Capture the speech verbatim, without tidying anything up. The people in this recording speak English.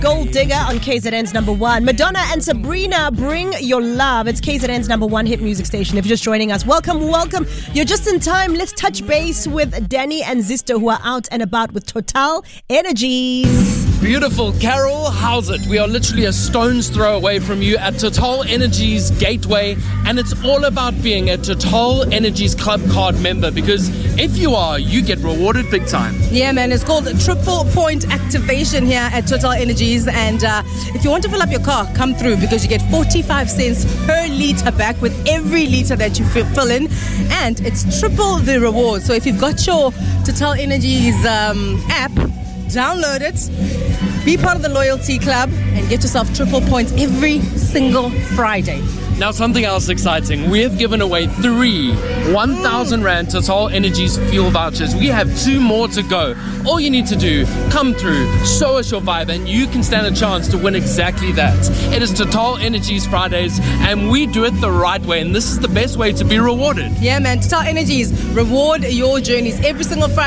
Gold Digger on K Z N's number one. Madonna and Sabrina, Bring Your Love. It's K Z N's number one hit music station. If you're just joining us, welcome, welcome. You're just in time. Let's touch base with Danny and Zisto, who are out and about with Total Energies. Beautiful. Carol, how's it? We are literally a stone's throw away from you at Total Energies Gateway, and it's all about being a Total Energies Club card member, because if you are, you get rewarded big time. Yeah, man, it's called Triple Point Activation here at Total Energies, and uh, if you want to fill up your car, come through, because you get forty-five cents per litre back with every litre that you f- fill in, and it's triple the reward. So if you've got your Total Energies um, app, download it, be part of the loyalty club, and get yourself triple points every single Friday. Now, something else exciting. We have given away three one thousand Rand Total Energies fuel vouchers. We have two more to go. All you need to do, come through, show us your vibe, and you can stand a chance to win exactly that. It is Total Energies Fridays, and we do it the right way, and this is the best way to be rewarded. Yeah, man, Total Energies, reward your journeys every single Friday.